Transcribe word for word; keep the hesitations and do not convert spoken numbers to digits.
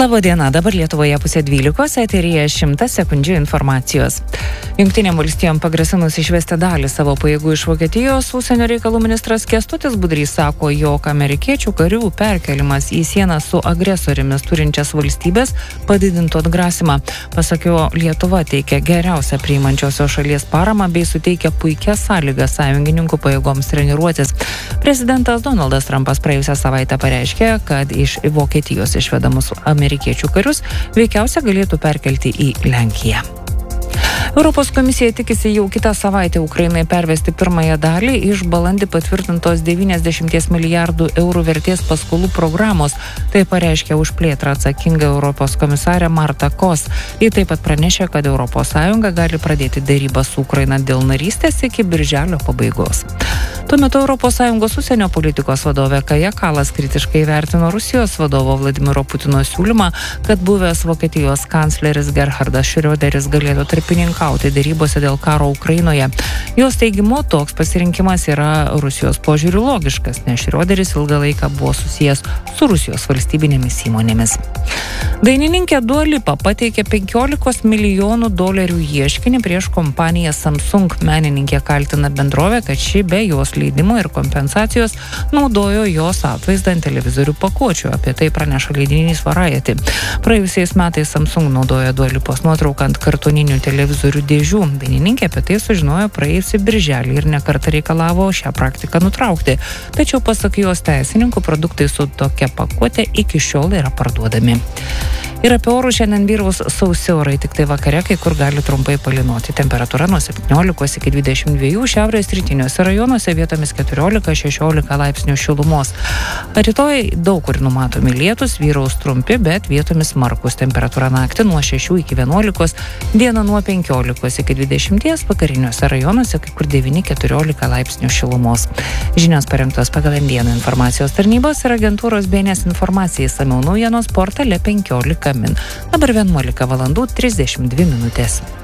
Labadiena, dabar Lietuvoje pusė dvylikos, eteryje šimtas sekundžių informacijos. Jungtinėm valstijom pagrasinus išvesti dalį savo pajėgų iš Vokietijos, užsienio reikalų ministras Kęstutis Budrys sako, jog amerikiečių karių perkelimas į sieną su agresorimis turinčias valstybės padidintų atgrasimą. Pasak jo, Lietuva teikia geriausią priimančiosios šalies paramą bei suteikia puikias sąlygas sąjungininkų pajėgoms treniruotis. Prezidentas Donaldas Trumpas praėjusią savaitę pareiškė, kad iš Vokietijos išvedamus amerikiečių karius veikiausia galėtų perkelti į Lenkiją. Europos komisija tikisi jau kitą savaitę Ukrainai pervesti pirmąją dalį iš balandį patvirtintos devyniasdešimt milijardų eurų vertės paskolų programos. Tai pareiškė už plėtrą atsakinga Europos komisarė Marta Kos. Ji taip pat pranešė, kad Europos Sąjunga gali pradėti dėrybas su Ukraina dėl narystės iki birželio pabaigos. Tuo metu Europos Sąjungos užsienio politikos vadovė Kaja Kalas kritiškai vertino Rusijos vadovo Vladimiro Putino siūlymą, kad buvęs Vokietijos kancleris Gerhardas Schröderis galėtų tarpininkauti dėrybose dėl karo Ukrainoje. Jos teigimu, toks pasirinkimas yra Rusijos požiūriu logiškas, nes Schröderis ilgą laiką buvo susijęs su Rusijos valstybinėmis įmonėmis. Dainininkė Dua Lipa pateikė penkiolikos milijonų dolerių ieškinį prieš kompaniją Samsung. Menininkė kaltina bendrovę, kad ši be jos leidimo ir kompensacijos naudojo jos atvaizdą ant televizorių pakuočių. Apie tai praneša leidinys Variety. Praėjusiais metais Samsung naudojo Dua Lipos nuotrauką ant kartoninių televizorių dėžių. Dainininkė apie tai sužinojo praėjusį birželį ir nekartą reikalavo šią praktiką nutraukti. Tačiau pasak jos teisininkų, produktai su tokia pakuotė iki šiol yra parduodami. Ir apie orų šiandien vyraus sausi orai, tik tai vakare kai kur gali trumpai palynoti. Temperatūra nuo septyniolikos iki dvidešimt dviejų, šiaurės rytiniuose rajonuose vietomis keturiolika šešiolika laipsnių šilumos. Rytoj daug kur numatomi lietus, vyraus trumpi, bet vietomis smarkus. Temperatūra naktį nuo šešių iki vienuolikos, diena nuo penkiolikos iki dvidešimties, vakariniuose rajonuose kai kur devyni keturiolika laipsnių šilumos. Žinios parengtos pagal M D N informacijos tarnybos ir agentūros B N S informacijai, išsamiau naujienos portale penkiolika min. Dabar vienuolika valandų trisdešimt dvi minutės.